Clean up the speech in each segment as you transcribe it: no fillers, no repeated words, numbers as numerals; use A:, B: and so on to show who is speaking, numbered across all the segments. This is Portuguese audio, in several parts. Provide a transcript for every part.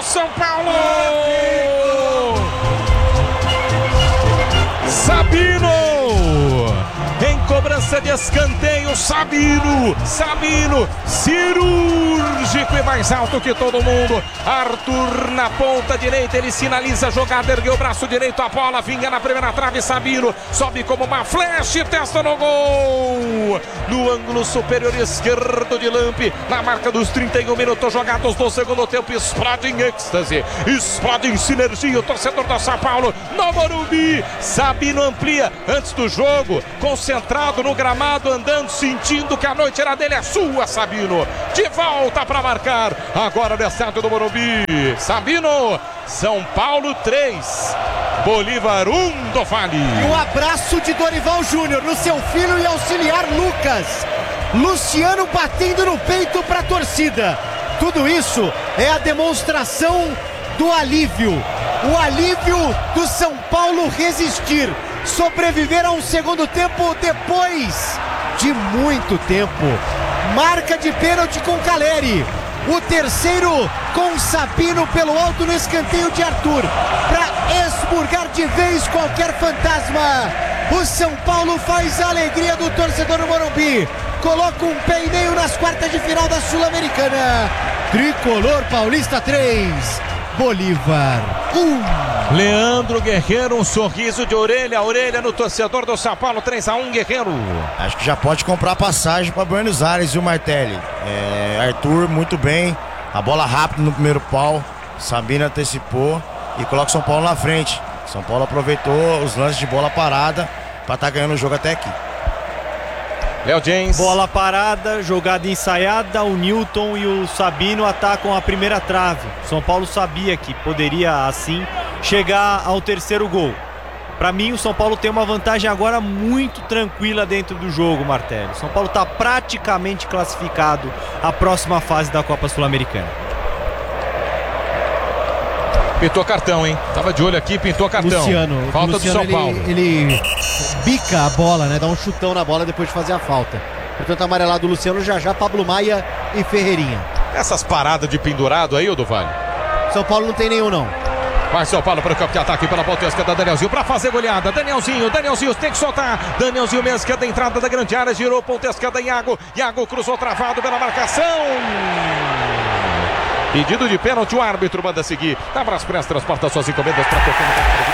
A: do São Paulo! Sabino! Em cobrança de escanteio, Sabino, cirúrgico e mais alto que todo mundo. Arthur na ponta direita, ele sinaliza a jogada, ergueu o braço direito, a bola vinha na primeira trave, Sabino sobe como uma flecha e testa no gol. No ângulo superior esquerdo de Lampe, na marca dos 31 minutos jogados do segundo tempo, explode em êxtase, explode em sinergia o torcedor do São Paulo no Morumbi. Sabino amplia antes do jogo, concentrado no gramado, andando, sentindo que a noite era dele, é sua, Sabino. De volta para marcar, agora no estádio do Morumbi. Sabino, São Paulo 3, Bolívar 1 do Vale.
B: E um abraço de Dorival Júnior no seu filho e auxiliar Lucas. Luciano batendo no peito para a torcida. Tudo isso é a demonstração do alívio. O alívio do São Paulo resistir, sobreviver a um segundo tempo depois de muito tempo. Marca de pênalti com Caleri. O terceiro com Sabino pelo alto no escanteio de Arthur, para expurgar de vez qualquer fantasma. O São Paulo faz a alegria do torcedor no Morumbi. Coloca um pé e meio nas quartas de final da Sul-Americana. Tricolor Paulista 3, Bolívar 1.
A: Leandro Guerreiro, um sorriso de orelha a orelha no torcedor do São Paulo. 3-1, Guerreiro.
C: Acho que já pode comprar passagem para Buenos Aires, viu, Martelli? Arthur muito bem, a bola rápida no primeiro pau, Sabino antecipou e coloca o São Paulo na frente. São Paulo aproveitou os lances de bola parada para estar ganhando o jogo até aqui.
A: Léo James.
D: Bola parada, jogada ensaiada, o Newton e o Sabino atacam a primeira trave. São Paulo sabia que poderia assim chegar ao terceiro gol. Para mim, o São Paulo tem uma vantagem agora muito tranquila dentro do jogo, Martelli. São Paulo está praticamente classificado à próxima fase da Copa Sul-Americana.
A: Pintou cartão, hein? Tava de olho aqui, pintou cartão.
B: Luciano,
A: falta do São Paulo.
B: Ele bica a bola, né? Dá um chutão na bola depois de fazer a falta. Portanto, amarelado o Luciano, já Pablo Maia e Ferreirinha.
A: Essas paradas de pendurado aí, ô do Vale?
B: São Paulo não tem nenhum, não.
A: Vai São Paulo para o campo de ataque pela ponta esquerda, Danielzinho para fazer goleada. Danielzinho tem que soltar. Danielzinho mesmo, esquerda, entrada da grande área, girou ponta esquerda, Iago cruzou travado pela marcação. Pedido de pênalti, o árbitro manda seguir. Na Braspress transporta suas encomendas para tocar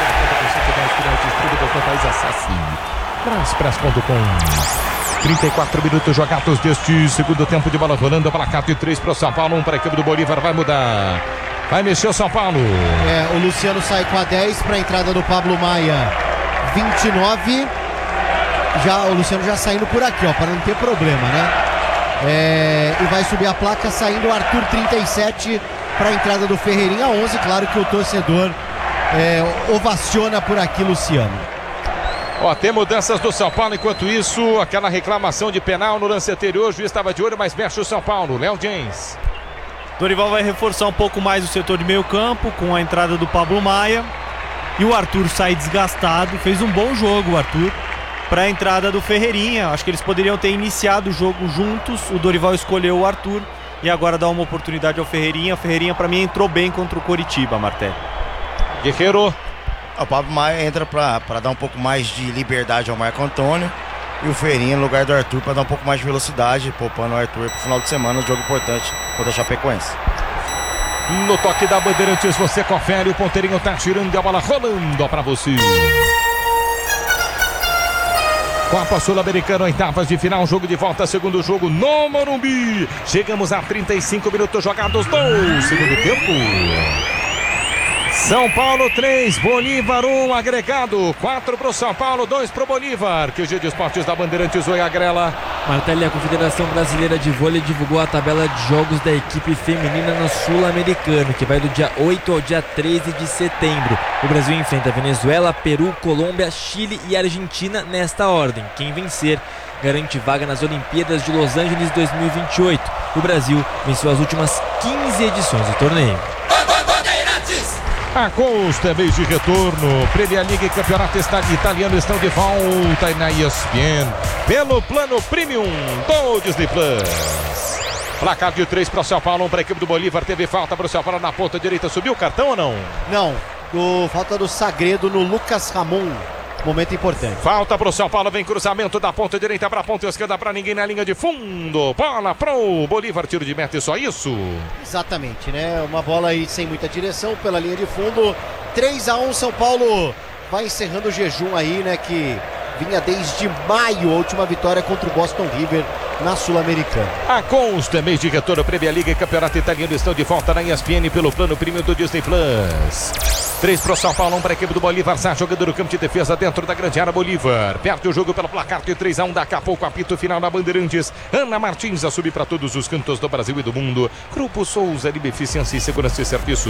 A: no país assassino. Braspress.com. 34 minutos jogados deste segundo tempo de bola rolando. Placar de 3 para o São Paulo, 1 para a equipe do Bolívar. Vai mudar. Vai mexer o São Paulo.
B: O Luciano sai com a 10 para a entrada do Pablo Maia. 29. O Luciano já saindo por aqui, ó, para não ter problema, né? E vai subir a placa saindo o Arthur 37 para a entrada do Ferreirinha 11. Claro que o torcedor ovaciona por aqui Luciano.
A: Tem mudanças do São Paulo. Enquanto isso, aquela reclamação de penal no lance anterior, o juiz estava de olho, mas mexe o São Paulo. Léo James.
D: Dorival vai reforçar um pouco mais o setor de meio campo com a entrada do Pablo Maia. E o Arthur sai desgastado. Fez um bom jogo o Arthur para a entrada do Ferreirinha. Acho que eles poderiam ter iniciado o jogo juntos. O Dorival escolheu o Arthur e agora dá uma oportunidade ao Ferreirinha. O Ferreirinha, para mim, entrou bem contra o Coritiba, Martelli.
A: Guerreiro.
C: O Pablo Maia entra para dar um pouco mais de liberdade ao Marco Antônio. E o Ferreirinha no lugar do Arthur para dar um pouco mais de velocidade, poupando o Arthur para o final de semana, um jogo importante contra a Chapecoense.
A: No toque da Bandeirantes você confere, o ponteirinho tá tirando a bola rolando para você. Copa Sul-Americana, oitavas de final, jogo de volta, segundo jogo no Morumbi. Chegamos a 35 minutos jogados do segundo tempo. São Paulo 3, Bolívar 1, agregado 4 para o São Paulo, 2 para o Bolívar. Que o Dia de Esportes da Bandeirantes, oi Agrela.
E: Martelli, a Confederação Brasileira de Vôlei divulgou a tabela de jogos da equipe feminina no Sul-Americano, que vai do dia 8 ao dia 13 de setembro. O Brasil enfrenta Venezuela, Peru, Colômbia, Chile e Argentina nesta ordem. Quem vencer garante vaga nas Olimpíadas de Los Angeles 2028. O Brasil venceu as últimas 15 edições do torneio.
A: A Costa, mês de retorno. Premier League e Campeonato Italiano estão de volta na ESPN pelo plano Premium do Disney Plus. Placar de 3 para o São Paulo, 1 para a equipe do Bolívar. Teve falta para o São Paulo na ponta direita. Subiu o cartão ou não?
B: Não, falta do Sagredo no Lucas Ramon. Momento importante.
A: Falta para o São Paulo, vem cruzamento da ponta direita para a ponta esquerda, para ninguém na linha de fundo. Bola pro Bolívar, tiro de meta e só isso.
B: Exatamente, né? Uma bola aí sem muita direção pela linha de fundo. 3-1, São Paulo vai encerrando o jejum aí, né? Que vinha desde maio, a última vitória contra o Boston River na Sul-Americana.
A: A Consta, mês de retorno, Premier League e Campeonato Italiano estão de volta na ESPN pelo plano premium do Disney Plus. 3 para o São Paulo, 1 para a equipe do Bolívar. Sá jogando no campo de defesa dentro da grande área. Bolívar perde o jogo pelo placar de 3-1. Daqui a pouco apito final na Bandeirantes. Ana Martins a subir para todos os cantos do Brasil e do mundo. Grupo Souza de Beneficência e Segurança e Serviço.